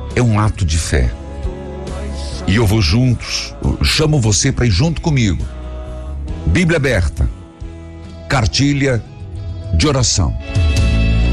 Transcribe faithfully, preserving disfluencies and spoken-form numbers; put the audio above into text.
é um ato de fé. E eu vou juntos, eu chamo você para ir junto comigo. Bíblia aberta, cartilha de oração.